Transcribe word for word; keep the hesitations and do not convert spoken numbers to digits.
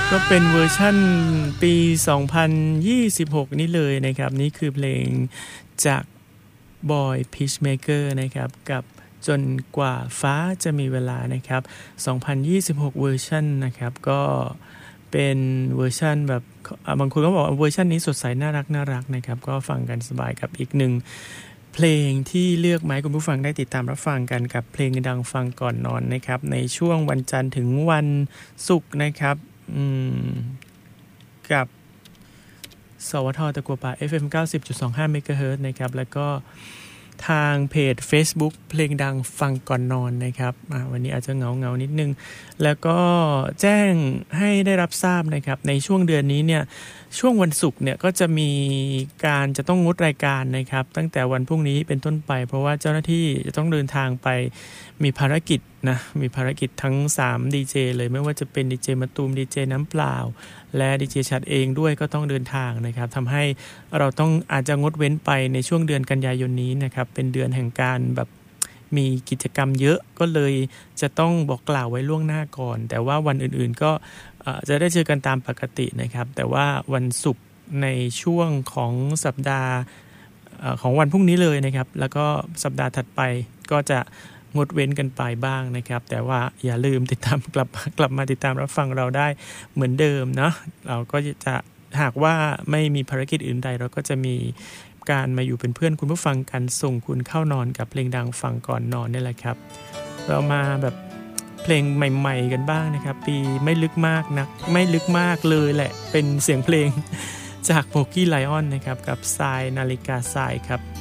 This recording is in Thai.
ก็เป็นเวอร์ชั่นปีสองพันยี่สิบหกนี่เลยนะครับนี่คือเพลงจาก Boy Peacemaker นะครับกับจนกว่าฟ้าจะมีเวลานะครับสองพันยี่สิบหกเวอร์ชันนะครับก็เป็นเวอร์ชันแบบบางคนก็บอกว่าเวอร์ชันนี้สดใสน่ารักน่ารักนะครับก็ฟังกันสบายกับอีกหนึ่งเพลงที่เลือกมาให้คุณผู้ฟังได้ติดตามรับฟังกันกับเพลงดังฟังก่อนนอนนะครับในช่วงวันจันทร์ถึงวันศุกร์นะครับอืมกับสวทตะกัวป่า เอฟ เอ็ม เก้าสิบจุดสองห้า เมกะเฮิรตซ์นะครับแล้วก็ทางเพจ Facebook เพลงดังฟังก่อนนอนนะครับวันนี้อาจจะเงาๆนิดนึงแล้วก็แจ้งให้ได้รับทราบนะครับในช่วงเดือนนี้เนี่ยช่วงวันศุกร์เนี่ยก็จะมีการจะต้องงดรายการนะครับตั้งแต่วันพรุ่งนี้เป็นต้นไปเพราะว่าเจ้าหน้าที่จะต้องเดินทางไปมีภารกิจนะมีภารกิจทั้งสามดีเจเลยไม่ว่าจะเป็นดีเจมะตูมดีเจน้ำเปล่าและดีเจชัดเองด้วยก็ต้องเดินทางนะครับทำให้เราต้องอาจจะงดเว้นไปในช่วงเดือนกันยายนนี้นะครับเป็นเดือนแห่งการแบบมีกิจกรรมเยอะก็เลยจะต้องบอกกล่าวไว้ล่วงหน้าก่อนแต่ว่าวันอื่นๆก็จะได้เจอกันตามปกตินะครับแต่ว่าวันศุกร์ในช่วงของสัปดาห์ของวันพรุ่งนี้เลยนะครับแล้วก็สัปดาห์ถัดไปก็จะงดเว้นกันไปบ้างนะครับแต่ว่าอย่าลืมติดตามกลับกลับมาติดตามรับฟังเราได้เหมือนเดิมเนาะเราก็จะหากว่าไม่มีภารกิจอื่นใดเราก็จะมีการมาอยู่เป็นเพื่อนคุณผู้ฟังกันส่งคุณเข้านอนกับเพลงดังฟังก่อนนอนนี่แหละครับเรามาแบบเพลงใหม่ๆกันบ้างนะครับปีไม่ลึกมากนักไม่ลึกมากเลยแหละเป็นเสียงเพลงจากโบกี้ไลออนนะครับกับทรายนาฬิกาทรายครับ